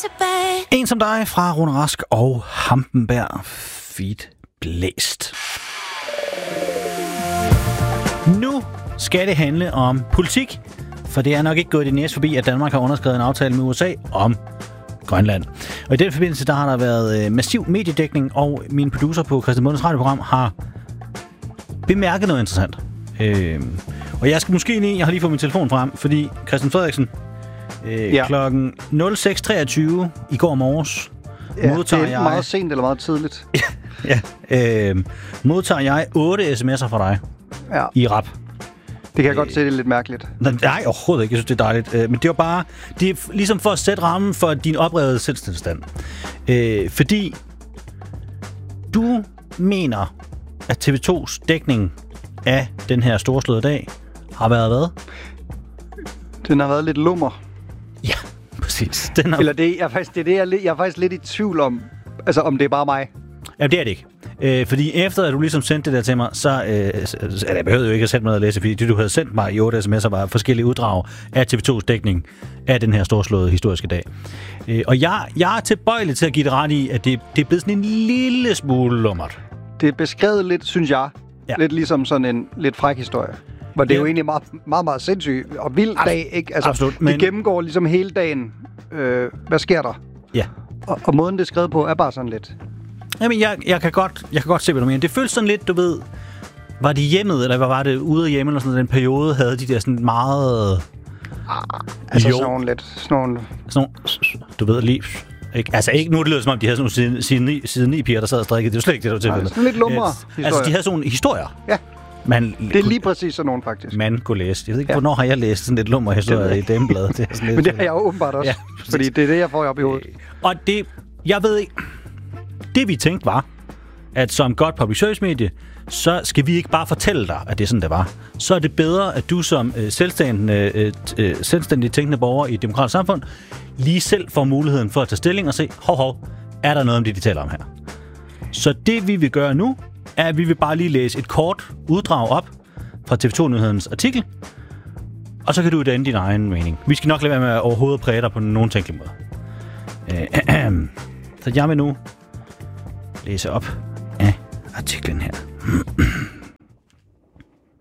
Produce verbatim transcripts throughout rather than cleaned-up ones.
tilbage. En som dig fra Rune Rask og Hampenberg. Fedt blæst. Nu skal det handle om politik, for det er nok ikke gået det næste forbi, at Danmark har underskrevet en aftale med U S A om Grønland. Og i den forbindelse, der har der været massiv mediedækning, og min producer på Christian Mundes radioprogram har bemærket noget interessant. Øh, og jeg skal måske lige, jeg har lige fået min telefon frem, fordi Christian Frederiksen øh, ja. klokken nul seks treogtyve i går morges ja, modtager det er jeg... meget sent eller meget tidligt. ja, øh, modtager jeg otte sms'er fra dig ja. i rap. Det kan jeg godt se, det er lidt mærkeligt. Nej, overhovedet ikke. Jeg synes, det er dejligt. Men det er jo bare... Det er ligesom for at sætte rammen for din oprevede selvstændigstand. Øh, fordi du mener, at T V to's dækning af den her storslåede dag har været hvad? Den har været lidt lummer. Ja, præcis. Den har... Eller det, jeg er faktisk, det er det, jeg, jeg er faktisk lidt i tvivl om. Altså, om det er bare mig. Jamen, det er det ikke. Øh, fordi efter at du ligesom sendte det der til mig, så øh, jeg behøvede jo ikke at sætte mig ned og læse, fordi det, du havde sendt mig i otte sms'er, var forskellige uddrag af T V to's dækning af den her storslåede historiske dag. Øh, og jeg, jeg er tilbøjelig til at give det ret i, at det, det er blevet sådan en lille smule lummert. Det er beskrevet lidt, synes jeg, ja. lidt ligesom sådan en lidt fræk historie. Hvor det ja. er jo egentlig meget, meget, meget sindssygt og vild Abs- dag, ikke? Altså, absolut, men... det gennemgår ligesom hele dagen. Øh, hvad sker der? Ja. Og, og måden, det er skrevet på, er bare sådan lidt... Jamen, jeg, jeg, kan godt, jeg kan godt se, hvad du mener. Det føles sådan lidt, du ved... Var det hjemmet, eller hvad var det? Ude af hjemmet, eller sådan den periode, havde de der sådan meget... Ah, altså jo. sådan nogle lidt... Sådan nogle... Sådan nogle... Du ved, lige... Ikke? Altså, ikke nu det lyder som om, de havde sådan nogle siden ni, siden ni piger, der sad og strikkede. Det er jo slet ikke det, der var tilfældet. Sådan lidt lumre historier. Altså, de havde sådan nogle historier. Ja. Man, det er lige præcis sådan nogen, faktisk. Man kunne læse. Jeg ved ikke, ja. hvornår har jeg læst sådan lidt lumre historier i Damebladet. Det er sådan lidt, men det har jeg jo åbenbart også. Ja, fordi det er det, jeg får op i hovedet. Og det... Jeg ved ikke... Det vi tænkte var, at som godt public service medie, så skal vi ikke bare fortælle dig, at det er sådan, det var. Så er det bedre, at du som øh, selvstændig, øh, øh, selvstændig tænkende borger i et demokratisk samfund, lige selv får muligheden for at tage stilling og se, hov, hov, er der noget om det, de taler om her? Så det vi vil gøre nu, er, at vi vil bare lige læse et kort uddrag op fra T V to-nyhedens artikel, og så kan du danne din egen mening. Vi skal nok lade være med at overhovedet præge dig på nogen tænkelig måde. Øh, øh, så jeg vil nu læse op af artiklen her.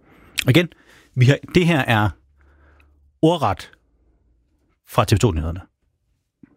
Igen, vi har, det her er ordret fra T V to-nyhederne.